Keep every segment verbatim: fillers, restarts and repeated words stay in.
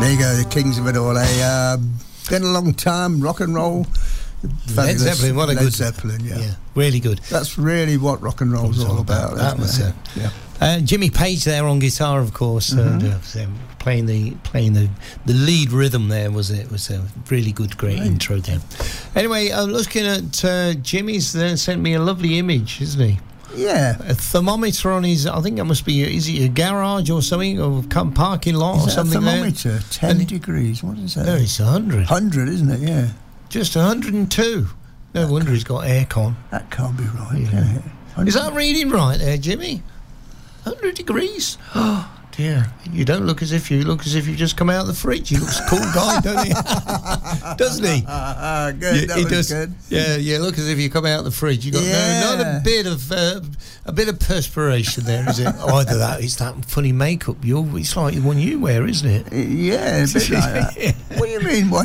There you go, the kings of it all. Eh? Uh, been a long time, rock and roll. Led Zeppelin, what a Led good Zeppelin, yeah. yeah, really good. That's really what rock and roll's all about. That was it? it. Yeah. Uh, Jimmy Page there on guitar, of course, Mm-hmm. and uh, so playing the playing the, the lead rhythm there was it was a really good, great Right. intro there. Anyway, I'm looking at uh, Jimmy's. There sent me a lovely image, isn't he? Yeah. A thermometer on his. I think that must be. Is it a garage or something, or a parking lot Is or that something? a thermometer? There? ten And- degrees. What is that? No, it's a hundred. one hundred, isn't it? Yeah. Just a hundred and two. No wonder he's got aircon. That can't be right, Yeah. can it? Is that reading right there, Jimmy? one hundred degrees? Oh, dear. You don't look as if you look as if you just come out of the fridge. He looks a cool guy, doesn't he? Doesn't he? Ah, good. Yeah, that he was does. good. Yeah, yeah. Look as if you come out of the fridge. You got Yeah. no, not a bit of uh, a bit of perspiration there, is it? Either that, it's that funny makeup. You, it's like the one you wear, isn't it? Yeah, a bit like that. What do you mean? What?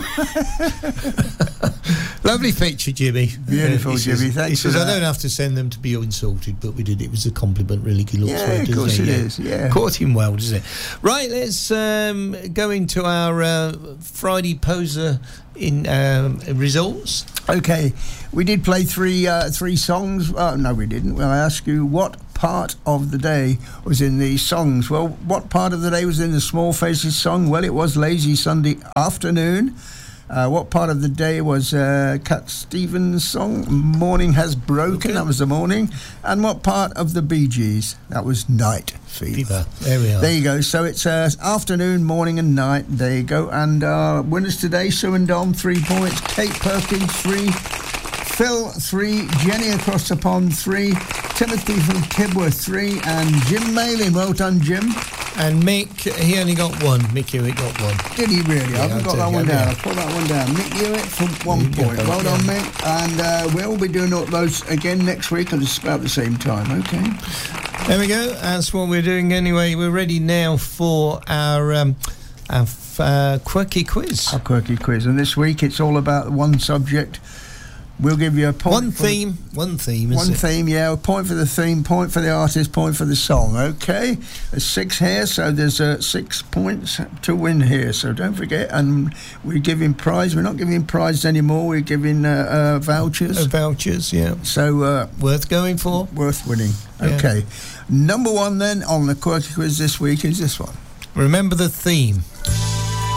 Lovely picture, Jimmy. Beautiful, he Jimmy. Says, Thanks he for says, I that. don't have to send them to be insulted, but we did. It was a compliment. Really good looks. Yeah, for it, of doesn't course it? it Yeah. is, yeah. Caught him well, doesn't it? Right, let's um, go into our uh, Friday poser in um, results. Okay, we did play three uh, three songs. Uh, no, we didn't. Well, I asked you what part of the day was in these songs. Well, what part of the day was in the Small Faces song? Well, it was Lazy Sunday Afternoon. Uh, what part of the day was uh, Cat Stevens' song, Morning Has Broken? Okay. That was the morning. And what part of the Bee Gees? That was Night Fever. Fever. There we are. There you go. So it's uh, afternoon, morning and night. There you go. And uh, winners today, Sue and Dom, three points. Kate Perkins, three. Phil, three. Jenny across the pond, three. Timothy from Kibworth, three. And Jim Malin. Well done, Jim. And Mick, he only got one. Mick Hewitt got one. Did he really? Yeah, I haven't I got did, that one yeah, down. yeah. I'll put that one down. Mick Hewitt for one There you go, point. Well yeah. done, Mick. And uh, we'll be doing all those again next week at about the same time. Okay. There we go. That's what we're doing anyway. We're ready now for our um, our f- uh, quirky quiz. A quirky quiz. And this week it's all about one subject. We'll give you a point. One for- theme. One theme. Is One it? theme, yeah. A point for the theme, point for the artist, point for the song. Okay, there's six here, so there's uh, six points to win here. So don't forget, and we're giving prize. We're not giving prizes anymore. We're giving uh, uh, vouchers. Uh, vouchers. Yeah. So uh, Worth going for. worth winning. Yeah. Okay, number one then on the quirky quiz this week is this one. Remember the theme.